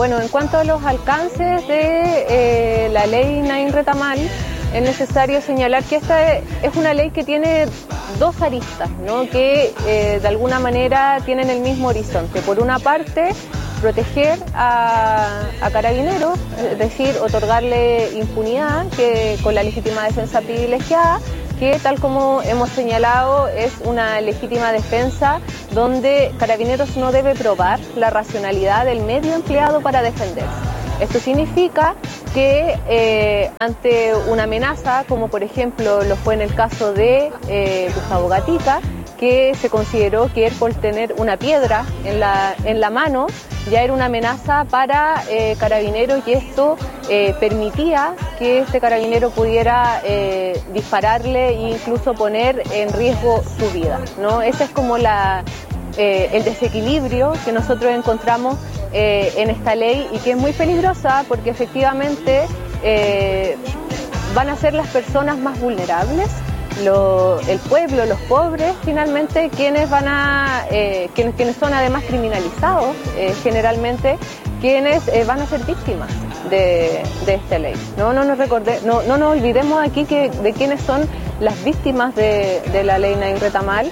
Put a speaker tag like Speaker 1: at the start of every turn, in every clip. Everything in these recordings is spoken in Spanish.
Speaker 1: Bueno, en cuanto a los alcances de la ley Nain Retamal, es necesario señalar que esta es una ley que tiene dos aristas, ¿no? Que de alguna manera tienen el mismo horizonte. Por una parte, proteger a Carabineros, es decir, otorgarle impunidad que con la legítima defensa privilegiada, que tal como hemos señalado es una legítima defensa donde Carabineros no debe probar la racionalidad del medio empleado para defenderse. Esto significa que ante una amenaza, como por ejemplo lo fue en el caso de Gustavo Gatica, que se consideró que él por tener una piedra en la mano ya era una amenaza para Carabineros, y esto permitía que este carabinero pudiera dispararle e incluso poner en riesgo su vida, ¿no? Ese es como el desequilibrio que nosotros encontramos en esta ley, y que es muy peligrosa porque efectivamente van a ser las personas más vulnerables, el pueblo, los pobres, finalmente, quienes son además criminalizados, generalmente, quienes van a ser víctimas de esta ley. No nos olvidemos aquí de quiénes son las víctimas de la ley Nain Retamal,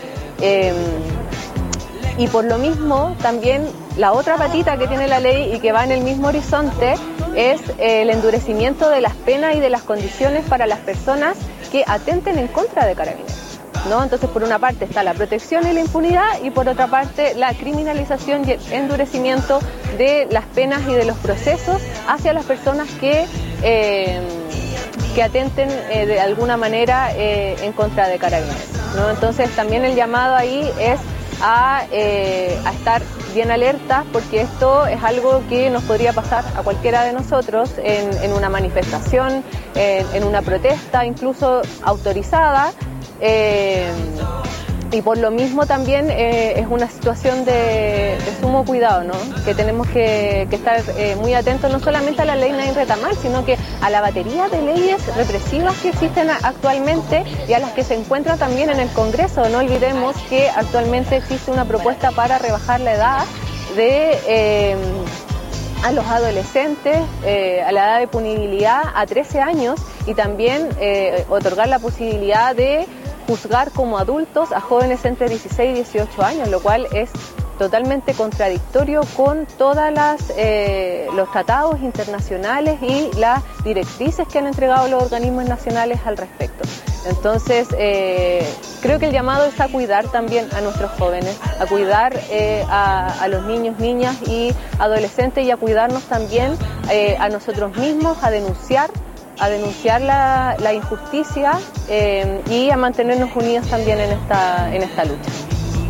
Speaker 1: y por lo mismo también la otra patita que tiene la ley y que va en el mismo horizonte es el endurecimiento de las penas y de las condiciones para las personas que atenten en contra de Carabineros, ¿no? Entonces, por una parte está la protección y la impunidad, y por otra parte la criminalización y el endurecimiento de las penas y de los procesos hacia las personas que atenten de alguna manera en contra de Carabineros, ¿no? Entonces, también el llamado ahí es a estar bien alertas, porque esto es algo que nos podría pasar a cualquiera de nosotros en una manifestación, en una protesta, incluso autorizada, y por lo mismo también es una situación de sumo cuidado, ¿no? Que tenemos que estar muy atentos no solamente a la ley Nain Retamal, sino que a la batería de leyes represivas que existen actualmente y a las que se encuentran también en el Congreso. No olvidemos que actualmente existe una propuesta para rebajar la edad a los adolescentes, a la edad de punibilidad a 13 años, y también otorgar la posibilidad de juzgar como adultos a jóvenes entre 16 y 18 años, lo cual es totalmente contradictorio con todos los tratados internacionales y las directrices que han entregado los organismos nacionales al respecto. Entonces, creo que el llamado es a cuidar también a nuestros jóvenes, a cuidar a los niños, niñas y adolescentes, y a cuidarnos también a nosotros mismos, a denunciar la injusticia y a mantenernos unidos también en esta lucha.